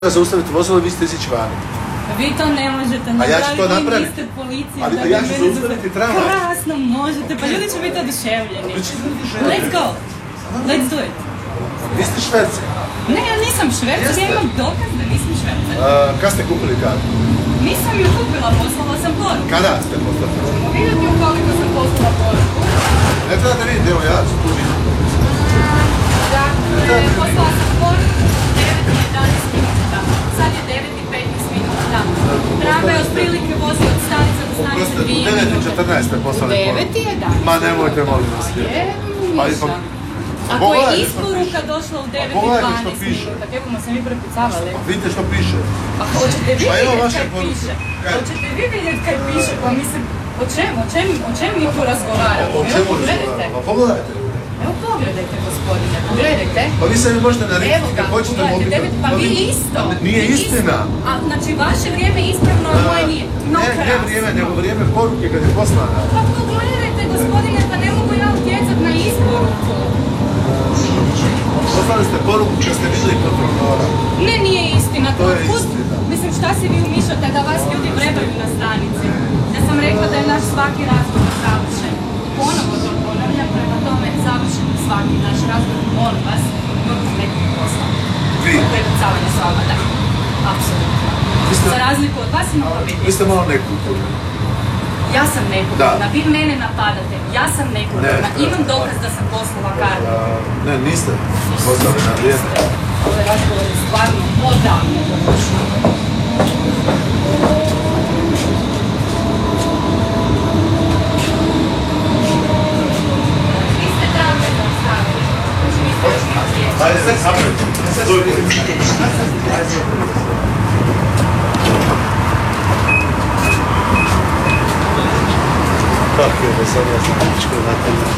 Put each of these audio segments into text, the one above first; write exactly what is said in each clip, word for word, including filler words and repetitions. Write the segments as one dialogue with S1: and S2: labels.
S1: zaustaviti vozilo i vi ste izići vani.
S2: Vi to ne možete
S1: napraviti, a ja ću to napraviti.
S2: Vi ste policija.
S1: Ali da ja ću zaustaviti tramvaj.
S2: Krasno možete, pa ljudi će biti oduševljeni. Let's go. Let's do it.
S1: Vi ste šverci?
S2: Ne, ja nisam šverci, ja imam dokaz da nisam šverci.
S1: Kad ste kupili kartu?
S2: Nisam ju kupila, poslala sam poruku.
S1: Kada ste poslali poruku?
S2: Vidite u koliko sam poslala poruku.
S1: Ne treba da vidite, evo ja ću tu vidjeti.
S2: Dakle, poslala sam poruku devet i jedanaest minuta. Sad je devet i petnaest minuta. Tramvaj otprilike vozi od stanice do stanice dvije minute.
S1: devet i četrnaest ste poslali poruku.
S2: devet i jedanaest.
S1: Ma nemojte, molim vas.
S2: Pa nisam. Ako je isporuka došla u devet i dvanaest minuta, kako smo se mi prepucavali.
S1: Vidite što piše.
S2: Pa hoćete vi vidjeti kaj piše? Hoćete vi vidjeti kaj piše? Pa mislim, o čemu, o čemu, o čemu mi tu razgovaramo? Evo pogledajte.
S1: Pa pogledajte.
S2: Evo pogledajte, gospodine, pogledajte.
S1: Pa vi se mi možete narediti kad hoćete mobitel.
S2: Pa vi isto.
S1: Nije istina.
S2: A znači vaše vrijeme je ispravno, a moje nije. No krasno.
S1: Ne vrijeme, nego vrijeme poruke kad je poslana.
S2: Pa pogledajte, gospodine, pa ne mogu ja utjecat na isporuku.
S1: Poslali ste poruku kad ste vidjeli kontrolora.
S2: Ne, nije istina.
S1: To je istina.
S2: Mislim, šta se vi umišljate da vas ljudi vrebaju na stanici? Ja sam rekla da je naš svaki razgovor završen. Ponovo to ponavljam, prema tome završen svaki naš razgovor, molim vas, imamo nekog posla.
S1: Vi?
S2: Prepucavanje s vama, da. Apsolutno. Za razliku od vas ima biti.
S1: Vi ste malo nekulturni.
S2: Ja sam nekulturna, vi mene napadate, ja sam nekulturna, imam dokaz da sam poslala kartu.
S1: Ne, niste poslali na vrijeme.
S2: Ovaj razgovor je stvarno odavno došao. Vi ste tramvaj zaustavili.
S1: Ajde, sve napravite. Tako je da sam ja sam ničko napravljeno.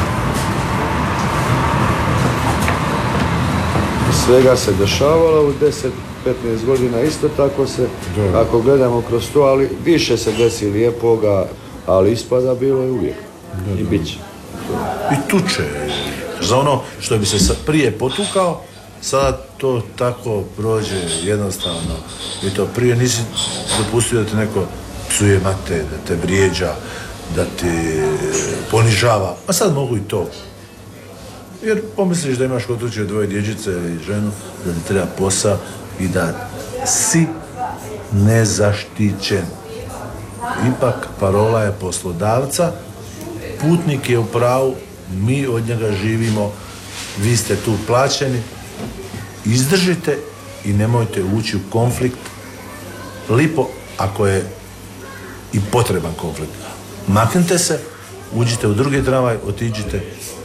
S1: Svega se dešavalo u deset do petnaest godina, isto tako se, da. Ako gledamo kroz to, ali više se desi lijepoga, ali ispada bilo je uvijek. Da, i bit će.
S3: I tuče. Za ono što bi se prije potukao, sada to tako prođe jednostavno. I to prije nisi dopustio da te neko psuje mate, da te vrijeđa, da ti ponižava. A sad mogu i to. Jer pomisliš da imaš kod kuće dvoje dječice i ženu, da ti treba posao i da si nezaštićen. Ipak parola je poslodavca, putnik je u pravu, mi od njega živimo, vi ste tu plaćeni, izdržite i nemojte ući u konflikt, lipo ako je i potreban konflikt. Maknite se, uđite u drugi tramvaj, otiđite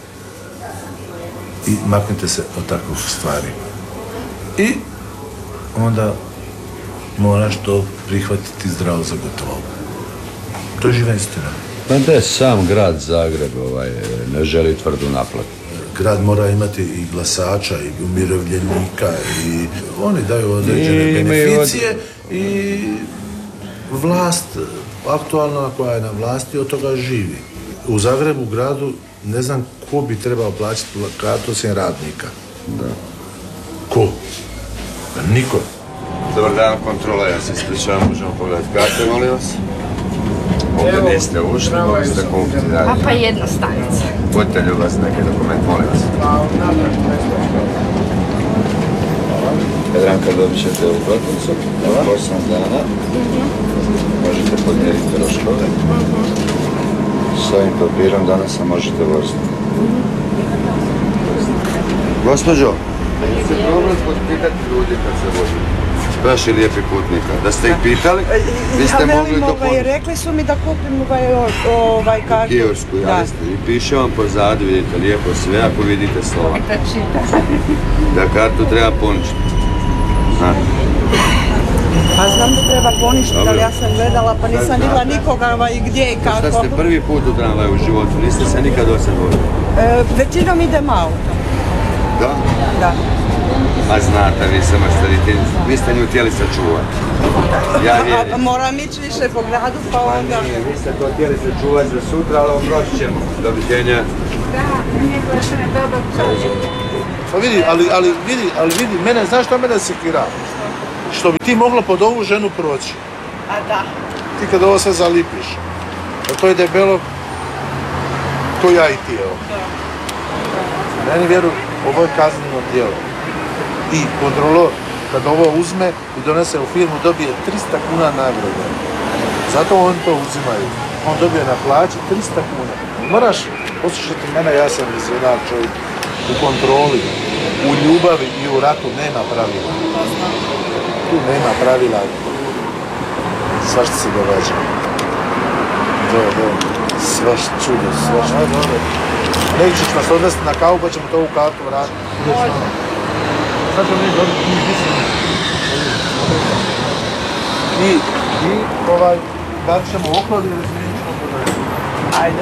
S3: i maknite se od takvih stvari. I onda moraš to prihvatiti zdravo za gotovo. To je živa istina.
S4: Pa da, sam grad Zagreb ovaj, ne želi tvrdu naplatu.
S3: Grad mora imati i glasača, i umirovljenika, i oni daju određene I beneficije od... i vlast aktualna koja je na vlasti od toga živi. U Zagrebu, u gradu, ne znam ko bi trebao plaćati kartu osim radnika.
S4: Da.
S3: Ko? Niko.
S5: Dobar dan, kontrola, ja se ispričavam, možemo pogledati karte, molim vas. Ovdje niste ušli, mogli ste kupiti dalje.
S6: A pa jedna stanica.
S5: Budite ljubaz, neki dokument, molim vas. Jadranka, dobit ćete ovu platnicu, osam dana. Možete podmjeriti troškove. S ovim papirom danas se možete voziti. Gospođo, se problem potpitati ljudi kad se vozi. Vaši lijepi putnika. Da ste ih pitali, vi ste mogli to pomoći.
S7: Rekli su mi da kupim ovaj, ovaj kartu.
S5: Kiosku, ja ste. I piše vam pozadu, vidite lijepo sve, ako vidite slova. Da kartu treba poništiti.
S7: Pa znam da treba poništiti, ali ja sam gledala, pa nisam vidjela nikoga ovaj, gdje i kako.
S5: Šta ste prvi put u tramvaju u životu, niste se nikad dosad vodili?
S7: E, većinom idem autom.
S5: Da?
S7: Da.
S5: A znate, vi se maštarite, vi ste nju htjeli sačuvati. Ja vjerim.
S7: A, a moram ići više po gradu, pa onda...
S5: Pa nije, vi ste to htjeli sačuvati za sutra, ali oprošit ćemo. Doviđenja.
S6: Da, nije to što ne dobro.
S1: Pa vidi, ali, ali vidi, ali vidi, mene, znaš što mene sekira?
S3: što bi ti moglo pod ovu ženu proći.
S7: A da.
S3: Ti kad ovo sve zalipiš, a to je debelo ko ja i ti, evo. Meni vjeruj, ovo je kazneno djelo. I kontrolor, kad ovo uzme i donese u firmu, dobije trista kuna nagrade. Zato oni to uzimaju. On dobije na plaći trista kuna. Moraš poslušati mene, ja sam vizionar čovjek. U kontroli, u ljubavi i u ratu nema pravila. Tu nema pravila. Svašta se događa. Do, do. Svašta čudo, svašta. Nek ćeš nas odvesti na kavu, pa ćemo to u kartu vratiti. Može. Sad ćemo mi dobiti, mi mislim. I, i ovaj, dat ćemo oklad ili smijenčimo podreći.
S7: Ajde.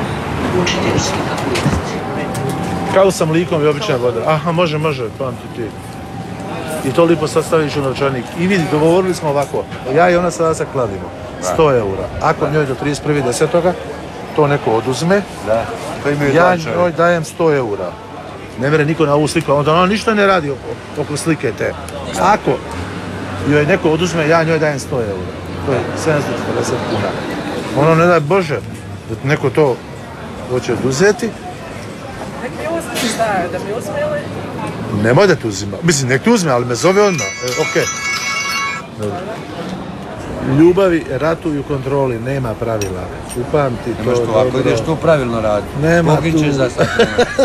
S3: Kao sam likom i obična voda. Aha, može, može, pamti ti. I to lipo sad staviš u novčanik. I vidi, dogovorili smo ovako. Ja i ona sada se kladimo. sto eura. Ako njoj do trideset prvog desetog to neko oduzme,
S5: Da. To imaju
S3: ja
S5: dva čovjeka.
S3: njoj dajem sto eura. Ne vere niko na ovu sliku, onda ona ništa ne radi oko, oko slike te. Ako joj neko oduzme, ja njoj dajem sto eura. To je sedamsto četrdeset kuna. Ono ne daj Bože da ti neko to hoće oduzeti.
S7: Nek mi uzmi šta, da mi uzme ili?
S3: Nemoj da te uzima. Mislim, nek te uzme, ali me zove odmah. E, okej. Dobro. Ljubavi, ratu i u kontroli, nema pravila. Upamti to.
S4: Nemaš tu, ako
S3: dobro.
S4: ideš tu pravilno radi.
S3: Nema
S4: Poginčeš
S3: tu.
S4: za sad.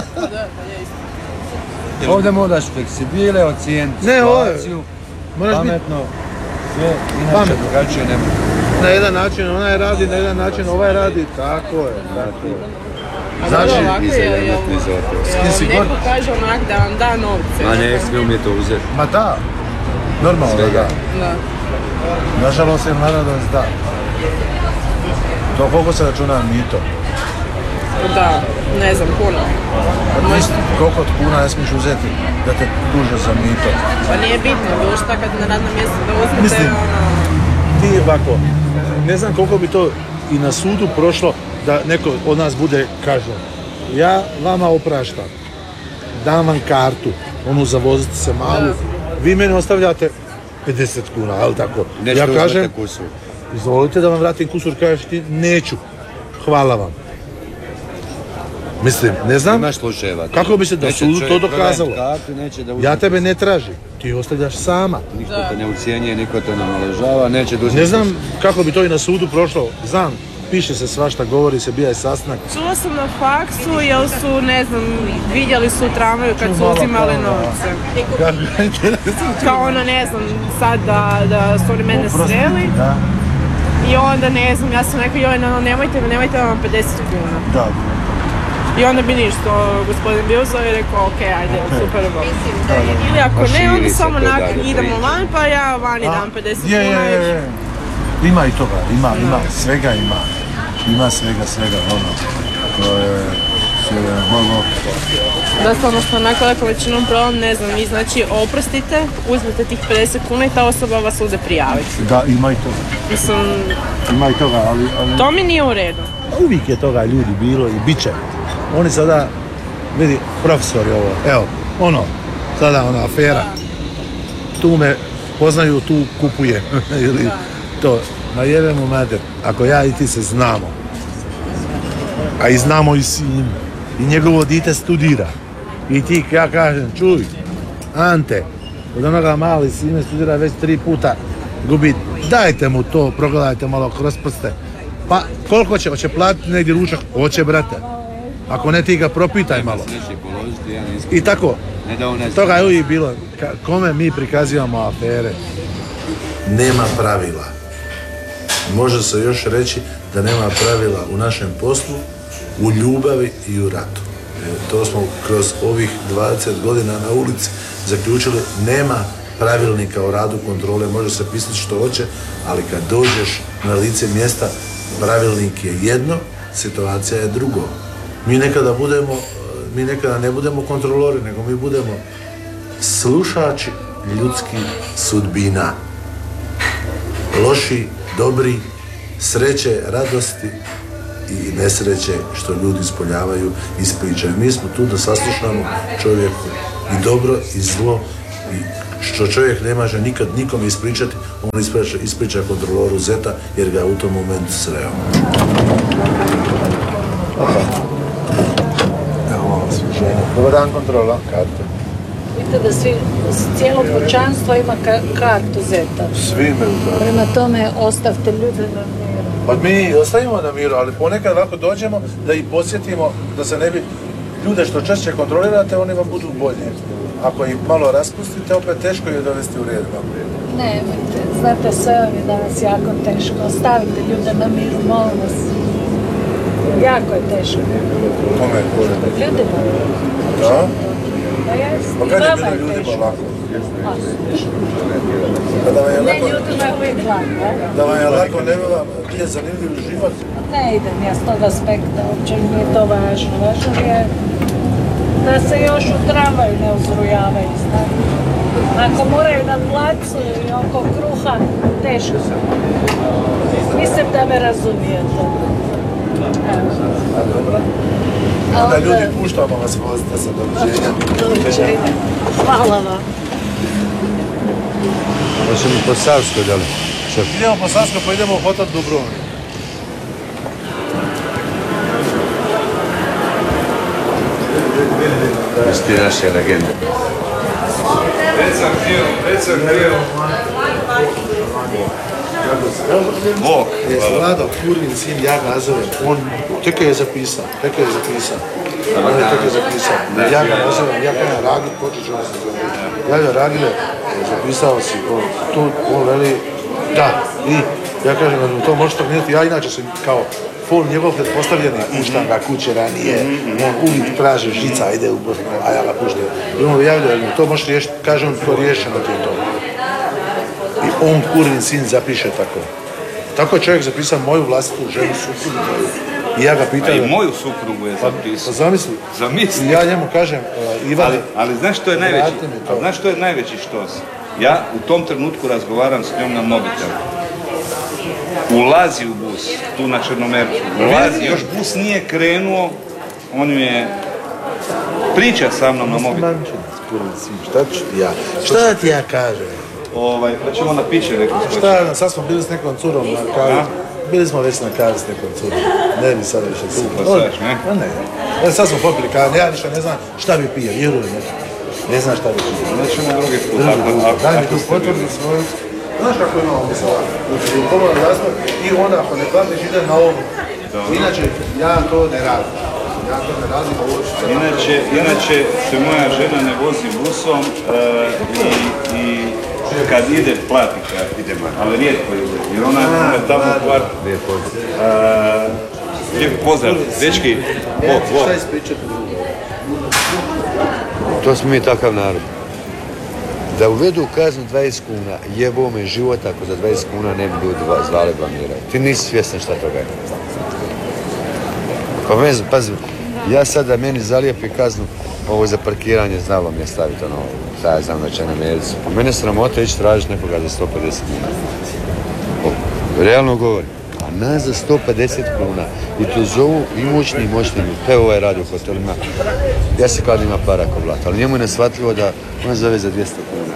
S4: Ovdje moraš fleksibile, ocijeniti
S3: Ne, ovo je-
S4: situaciju,
S3: moraš biti-
S4: pametno, sve, inače
S3: Pametno.
S4: drugačije ne može.
S3: Na jedan način onaj radi, na jedan način ovaj radi. Tako je, tako je. Znači,
S7: ovako je, jel, jel,
S3: Skin si
S7: neko
S3: god-
S7: kaže onak da vam da novce.
S4: Ma ne, smiju mi to uzeti.
S3: ma da. Normalno da.
S4: Svega.
S7: Da.
S3: Nažalost je mladost da. To koliko se računa mito?
S7: Da, ne znam, puno.
S3: Isto, koliko od kuna ne smiješ uzeti da te tuže za mito?
S7: Pa nije bitno, bilo šta kad na radnom mjestu da uzmete,
S3: Mislim-
S7: ono...
S3: Ti ovako, ne znam koliko bi to i na sudu prošlo da neko od nas bude kažnjen. Ja vama opraštam, dam vam kartu, onu zavozite se malu, vi meni ostavljate pedeset kuna, ali tako?
S4: Nećete
S3: Ja
S4: uzmete
S3: kažem,
S4: kusur.
S3: izvolite da vam vratim kusur, kažeš ti, neću, hvala vam. Mislim, ne znam,
S4: Imaš slučajeva.
S3: kako bi se da
S4: Neće
S3: sudu to
S4: čovjek
S3: dokazalo.
S4: prodati kartu, neće da uzme
S3: Ja tebe
S4: kusur.
S3: ne tražim, ti ostavljaš sama.
S4: Niko te ne ucijenjuje, niko te ne omalovažava, neće da uzme
S3: Ne znam
S4: kusur.
S3: kako bi to i na sudu prošlo, znam, piše se svašta, govori se, bija je sastanak.
S7: Čula sam na faksu, jel su, ne znam, vidjeli su u tramvaju kad su uzimali novce. Kao ono, ne znam, sad da, da su oni mene sreli.
S3: Da,
S7: I onda, ne znam, ja sam rekao, joj, no, nemojte, nemojte vam pedeset kuna.
S3: da.
S7: I onda bi ništa, gospodin Bilzo je rekao, ok, ajde, super, bom. Ili ako
S4: Pa
S7: ne, onda
S4: širi se
S7: samo
S4: to
S7: onak
S4: dalje
S7: idemo
S4: priča.
S7: van, pa ja vani dam pedeset
S3: Je, je,
S7: kuna.
S3: je, je. Ima i toga, ima, ima, svega ima. Ima svega, svega, ono. To je svega, mogu.
S7: Da, stvarno što onako rekao većinom problem, ne znam, vi znači oprostite, uzmete tih pedeset kuna i ta osoba vas ovdje prijavi.
S3: Da, ima i toga.
S7: Mislim,
S3: Ima i toga, ali, ali
S7: to mi nije u redu.
S3: uvijek je toga ljudi bilo i bit će. Oni sada, vidi, profesori ovo, evo, ono, sada ona afera. Tu me poznaju, tu kupuje. Ili to, ma jebemo mater, ako ja i ti se znamo, a i znamo i sin, i njegovo dite studira, i ti, ja kažem, čuj, Ante, od onoga mali sine studira već tri puta, gubi, dajte mu to, progledajte malo kroz prste. Pa koliko će, hoće platiti negdje ručak? Hoće, brate. Ako ne, ti ga propitaj malo.
S4: Neće položiti, ja nisam.
S3: I tako,
S4: Ne da on ne
S3: toga je uvijek bilo, ka- kome mi prikazivamo afere. Nema pravila. Može se još reći da nema pravila u našem poslu, u ljubavi i u ratu. E, to smo kroz ovih dvadeset godina na ulici zaključili, nema pravilnika o radu kontrole, može se pisati što hoće, ali kad dođeš na lice mjesta, pravilnik je jedno, situacija je drugo. Mi nekada budemo, mi nekada ne budemo kontrolori, nego mi budemo slušači ljudskih sudbina. Loši, dobri, sreće, radosti i nesreće što ljudi ispoljavaju, ispričaju. Mi smo tu da saslušamo čovjeku i dobro i zlo i što čovjek ne može nikad nikom ispričati, on ispriča, ispriča kontroloru Zeta jer ga u tom momentu sreo.
S1: Dobar dan, kontrola. Karte.
S8: Vidite da svi, cijelo kućanstvo ima ka, kartu Zeta.
S3: Svi imaju kartu.
S8: Prema tome, ostavite ljude na miru.
S3: Pa mi ostavimo na miru, ali ponekad ovako dođemo da ih posjetimo, da se ne bi ljude što češće kontrolirate, oni vam budu bolji. Ako ih malo raspustite, opet teško je dovesti u red.
S8: Nemojte, znate, sve vam je danas jako teško. Ostavite ljude na miru, molim vas. Jako je teško.
S3: Kome je bolje?
S8: Ljudima.
S3: Da?
S8: Pa jeste.
S3: Pa kad je bilo ljudima lako? Pa da vam je
S8: Ne,
S3: lako,
S8: ljudima je uvijek lako.
S3: da vam je lako, ne bi vam nije zanimljiv život.
S8: Ne idem ja s tog aspekta, uopće nije to važno. Važno je da se još u tramvaju ne uzrujavaju, znate. Ako moraju na placu i oko kruha, teško su. Mislim da me razumijete.
S3: A da ljudi puštamo vas vozite sa doviđenja.
S8: Doviđenja. Hvala vam.
S1: Hoćemo po Savskoj, da li?
S3: Idemo po Savskoj, pa idemo u hotel Dubrovnik.
S1: Isti naše legende.
S9: Već sam htio, već sam htio. Bog.
S3: Vlado, Kurvin sin, ja ga nazovem, on tek je zapisao, tek je zapisao. On je tek je zapisao. Ja ga nazovem, ja kažem Ragil, počet ću da se zove. Ja ga Ragile, zapisao si, on, tu, on veli, da, i ja kažem da mu to možete vidjeti, ja inače sam kao fon njegov pretpostavljeni, puštam ga kuće ranije, on uvijek traže žica, ide u Bosnu, a ja ga puštam. I on javlja, mu to možeš riješiti, kaže on, to riješeno ti je to. I on, Kurvin sin, zapiše tako. Tako je čovjek zapisao moju vlastitu ženu, suprugu moju. I ja ga pitao...
S9: A i moju suprugu je zapisao.
S3: Pa zamisli.
S9: Zamisli.
S3: I ja njemu kažem, uh, Ivane...
S9: Ali, ali znaš što je najveći? Ali znaš što je najveći štos? Ja u tom trenutku razgovaram s njom na mobitelu. Ulazi u bus, tu na Črnomercu. Ulazi, još bus nije krenuo, on mi je priča sa mnom na mobitelu.
S3: Šta ću ti ja? Šta da ti ja kažem?
S9: Ovaj, pa ćemo na piće neko skočiti.
S3: Šta, sad smo bili s nekom curom na kavi. Bili smo već na kavi s nekom curom. Ne bi sad više tu.
S9: Pa sad, ne?
S3: Pa ne. Ja, sad smo popili kavi, ja više ne znam šta bi pije, vjerujem. Ne znam šta bi pije.
S9: Nećemo drugi put.
S3: Daj mi tu potvrdi svoju. Znaš kako imamo mi sada? U komunalnom razvoju i onda ako ne platiš ide na ovu. Inače, ja to ne radim. Ja to ne radim, a uopće.
S9: Inače, inače se moja žena ne vozi busom uh, i, i kad ide plati kad ide, ali rijetko ide. Jer ona je tamo u kvartu. Lijep pozdrav, dečki. Bog, bog.
S3: Šta ispričati drugo?
S1: To smo mi takav narod. Da uvedu kaznu dvadeset kuna, jebo me život ako za dvadeset kuna ne bi ljudi zvali blamiraju. Ti nisi svjestan šta toga je. Pa me, pazi, ja sad da meni zalijepi kaznu, ovo za parkiranje znalo mi je staviti ono, šta ja znam da će na mjericu. Po mene sramota ići tražiti nekoga za sto pedeset kuna. O, realno govorim. A nas za sto pedeset kuna. I to zovu imućni i moćni. To je ovaj radi u hotelima. Ja se kao da ima para ko blat, ali njemu je neshvatljivo da on zove za dvjesto kuna.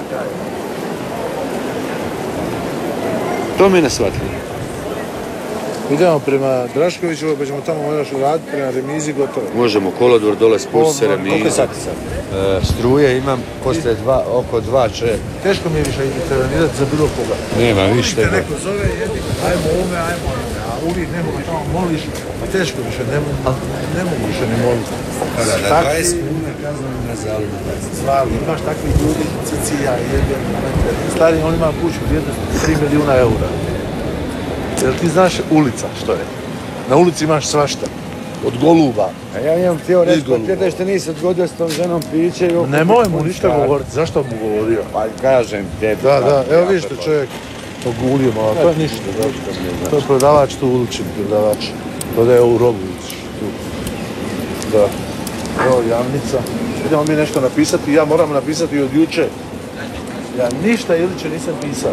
S1: To mi je neshvatljivo.
S3: Idemo prema Draškoviću, pa ćemo tamo još raditi, prema remizi gotovo.
S1: Možemo kolodvor dole spustiti se remizi.
S3: Koliko je sati sad?
S1: E, struje imam poslije dva, oko dva če.
S3: Teško mi je više intervenirati za bilo koga.
S1: Nema više.
S3: Uvijek te neko zove, jedi, ajmo ome, ajmo ome, a uvijek ne mogu tamo moliš, a teško više, ne mogu, ne mogu više ni moliti.
S1: Da, da, dvadeset kuna kazno na zalivu.
S3: Stvarno, imaš takvih ljudi, cicija, jebem, stari, on ima kuću vrijednosti tri milijuna eura. Jel ti znaš ulica što je? Na ulici imaš svašta. Od goluba.
S1: A ja imam htio reći, potvrde što nisi odgodio s tom ženom piće i oko...
S3: Nemoj mu ništa govoriti, zašto mu govorio?
S1: Pa kažem tebi.
S3: Da, da, evo vidiš te čovjek ogulio malo, to je ništa, da. To je prodavač tu ulični, prodavač. Prodaje ovu robu, tu. Da. Evo Jamnica. Idemo mi nešto napisati, ja moram napisati od juče. Ja ništa Iliće nisam pisao.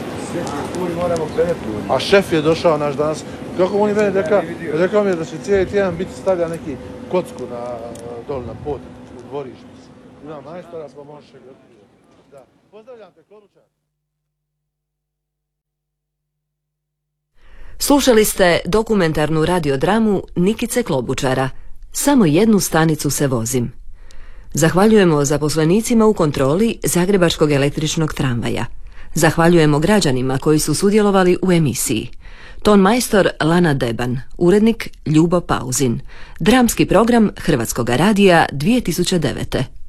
S3: A šef je došao naš danas. Kako oni mene rekao, rekao mi je da će cijeli tjedan biti stavlja neki kocku na, dole na pod, u dvorištu. Imam majstora, pa možeš ga... Da. pozdravljam te, Koručar.
S10: Slušali ste dokumentarnu radiodramu Nikice Klobučara Samo jednu stanicu se vozim. Zahvaljujemo zaposlenicima u kontroli Zagrebačkog električnog tramvaja. Zahvaljujemo građanima koji su sudjelovali u emisiji. Ton majstor Lana Deban, urednik Ljubo Pauzin. Dramski program Hrvatskoga radija dvije tisuće devete.